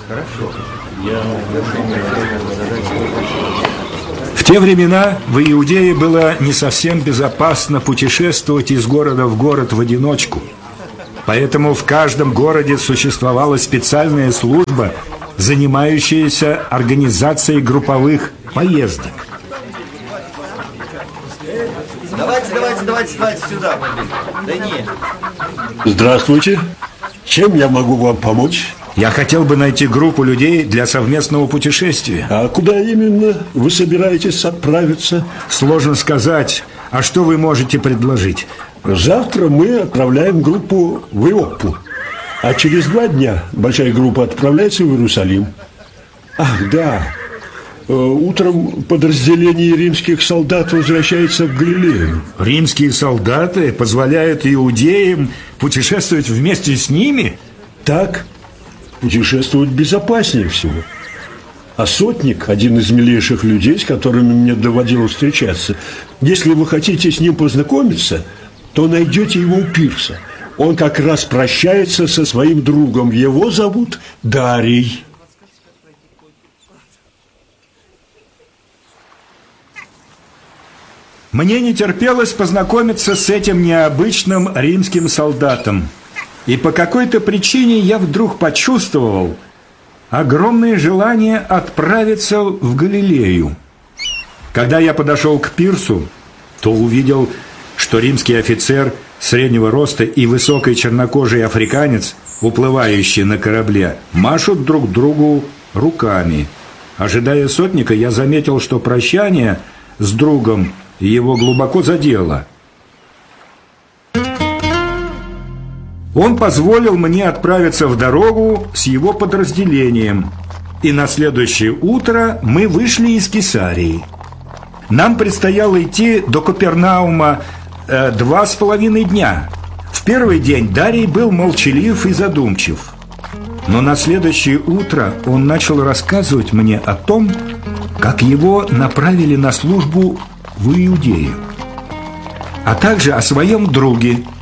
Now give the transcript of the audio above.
В те времена в Иудее было не совсем безопасно путешествовать из города в город в одиночку. Поэтому в каждом городе существовала специальная служба, занимающаяся организацией групповых поездок. Давайте сюда. Да нет. Здравствуйте. Чем я могу вам помочь? Я хотел бы найти группу людей для совместного путешествия. А куда именно вы собираетесь отправиться? Сложно сказать. А что вы можете предложить? Завтра мы отправляем группу в Иоппу. А через 2 дня большая группа отправляется в Иерусалим. Ах, да. Утром подразделение римских солдат возвращается в Галилею. Римские солдаты позволяют иудеям путешествовать вместе с ними? Так, путешествовать безопаснее всего. А сотник – один из милейших людей, с которыми мне доводилось встречаться. Если вы хотите с ним познакомиться, то найдете его у пирса. Он как раз прощается со своим другом. Его зовут Дарий. Мне не терпелось познакомиться с этим необычным римским солдатом. И по какой-то причине я вдруг почувствовал огромное желание отправиться в Галилею. Когда я подошел к пирсу, то увидел, что римский офицер среднего роста и высокий чернокожий африканец, уплывающие на корабле, машут друг другу руками. Ожидая сотника, я заметил, что прощание с другом его глубоко задело. Он позволил мне отправиться в дорогу с его подразделением, и на следующее утро мы вышли из Кесарии. Нам предстояло идти до Капернаума 2,5 дня. В первый день Дарий был молчалив и задумчив. Но на следующее утро он начал рассказывать мне о том, как его направили на службу в Иудею, а также о своем друге,